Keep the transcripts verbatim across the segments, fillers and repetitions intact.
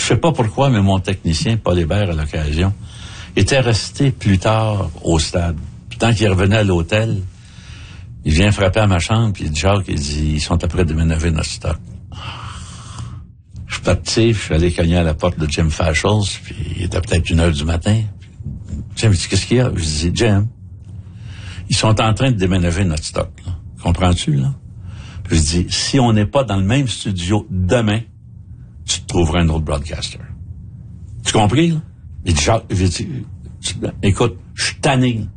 sais pas pourquoi, mais mon technicien, Paul Hébert, à l'occasion, était resté plus tard au stade. Puis tant qu'il revenait à l'hôtel, il vient frapper à ma chambre, puis il dit, Jacques, il dit, ils sont après de déménager notre stock. Je suis parti, je suis allé cogner à la porte de Jim Fashels, puis il était peut-être une heure du matin. Jim, il dit, qu'est-ce qu'il y a? Je dis, Jim, ils sont en train de déménager notre stock, là. Comprends-tu, là? Je dis, si on n'est pas dans le même studio demain, tu te trouveras un autre broadcaster. Tu compris, là? Il dit, Jacques, j'ai dit, écoute, je suis tanné, là.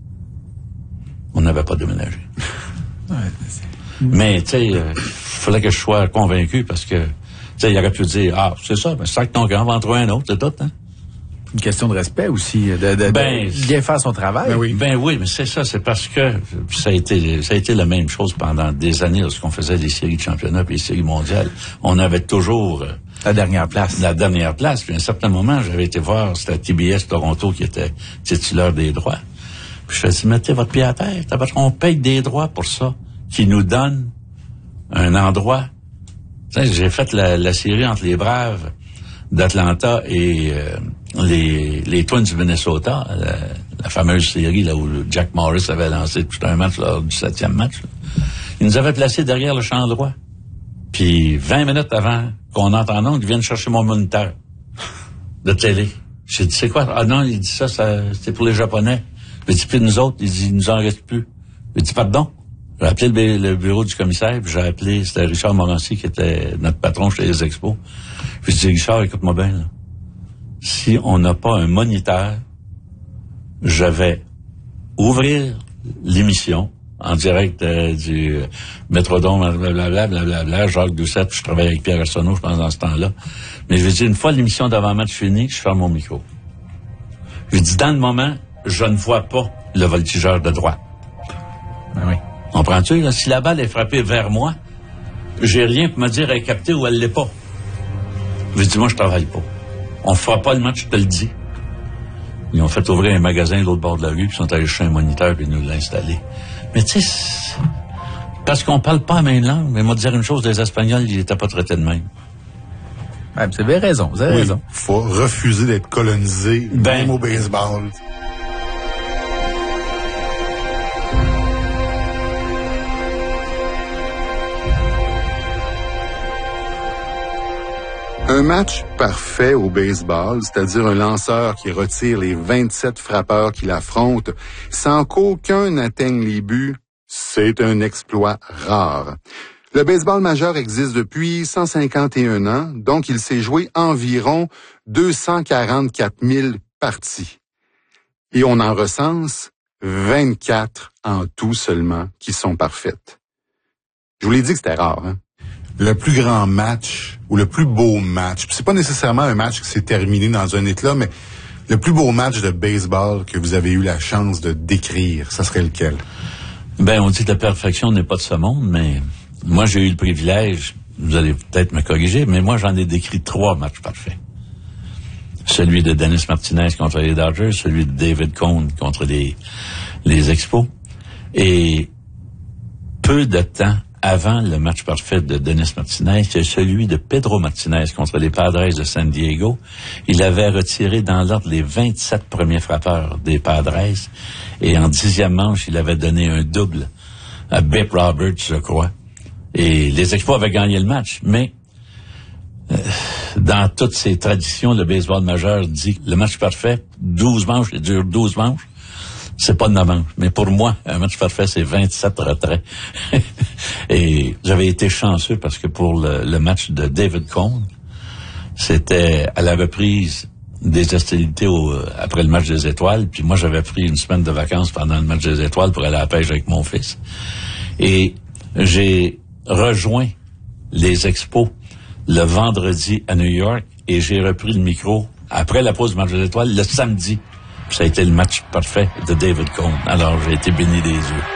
On n'avait pas déménagé. Ouais, mais, tu sais, il euh, fallait que je sois convaincu parce que, tu sais, il aurait pu dire, ah, c'est ça, ben, c'est ça que ton grand va en trouver un autre, c'est tout, hein? Une question de respect aussi, de, de, ben, de bien faire son travail. Ben oui, ben oui, mais c'est ça, c'est parce que ça a été, ça a été la même chose pendant des années lorsqu'on faisait les séries de championnat et les séries mondiales. On avait toujours euh, la dernière place. La dernière place. Puis à un certain moment, j'avais été voir, c'était T B S Toronto qui était titulaire des droits. Puis je me suis dit, mettez votre pied à terre, parce qu'on paye des droits pour ça, qui nous donnent un endroit. Tu sais, j'ai fait la, la série entre les Braves d'Atlanta et euh, les, les Twins du Minnesota, la, la fameuse série là où Jack Morris avait lancé tout un match lors du septième match. Là. Ils nous avaient placés derrière le champ droit. Puis vingt minutes avant qu'on entende donc, ils viennent chercher mon moniteur de télé. J'ai dit, c'est quoi? Ah non, il dit ça, ça c'est pour les Japonais. J'ai dit, puis nous autres, il dit, il nous en reste plus. J'ai dit, pardon. J'ai appelé le, le bureau du commissaire, puis j'ai appelé, c'était Richard Morancy qui était notre patron chez les Expos. Puis j'ai dit, Richard, écoute-moi bien, là. Si on n'a pas un moniteur, je vais ouvrir l'émission en direct euh, du euh, Métrodome, blablabla, blablabla, Jacques Doucette, puis je travaille avec Pierre Arsenault, je pense, dans ce temps-là. Mais je vais dire, une fois l'émission d'avant-match finie, je ferme mon micro. Je dis, dans le moment, je ne vois pas le voltigeur de droite. Ben oui. Comprends-tu? Là, si la balle est frappée vers moi, j'ai rien pour me dire elle est captée ou elle l'est pas. Je dis, moi, je travaille pas. On fera pas le match, je te le dis. Ils ont fait ouvrir un magasin de l'autre bord de la rue, puis ils sont allés chercher un moniteur, puis ils nous l'ont installé. Mais tu sais, parce qu'on parle pas la même langue, mais moi, dire une chose, les Espagnols, ils étaient pas traités de même. Ouais, vous avez raison, vous avez oui, raison. Faut refuser d'être colonisé, ben, même au baseball. Un match parfait au baseball, c'est-à-dire un lanceur qui retire les vingt-sept frappeurs qui l'affrontent sans qu'aucun n'atteigne les buts, c'est un exploit rare. Le baseball majeur existe depuis cent cinquante et un ans, donc il s'est joué environ deux cent quarante-quatre mille parties. Et on en recense vingt-quatre en tout seulement qui sont parfaites. Je vous l'ai dit que c'était rare, hein? Le plus grand match ou le plus beau match, c'est pas nécessairement un match qui s'est terminé dans un éclat, mais le plus beau match de baseball que vous avez eu la chance de décrire, ça serait lequel? Ben, on dit que la perfection n'est pas de ce monde, mais moi, j'ai eu le privilège, vous allez peut-être me corriger, mais moi, j'en ai décrit trois matchs parfaits. Celui de Dennis Martinez contre les Dodgers, celui de David Cone contre les, les Expos. Et peu de temps avant le match parfait de Dennis Martinez, c'est celui de Pedro Martinez contre les Padres de San Diego. Il avait retiré dans l'ordre les vingt-sept premiers frappeurs des Padres. Et en dixième manche, il avait donné un double à Biff Roberts, je crois. Et les Expos avaient gagné le match. Mais euh, dans toutes ces traditions, le baseball majeur dit que le match parfait, douze manches, il dure douze manches. C'est pas de neuf manches. Mais pour moi, un match parfait, c'est vingt-sept retraits. Et j'avais été chanceux parce que pour le, le match de David Cone, c'était à la reprise des hostilités au, après le match des Étoiles. Puis moi, j'avais pris une semaine de vacances pendant le match des Étoiles pour aller à la pêche avec mon fils. Et j'ai rejoint les Expos le vendredi à New York et j'ai repris le micro après la pause du match des Étoiles le samedi. Ça a été le match parfait de David Cone. Alors, j'ai été béni des yeux.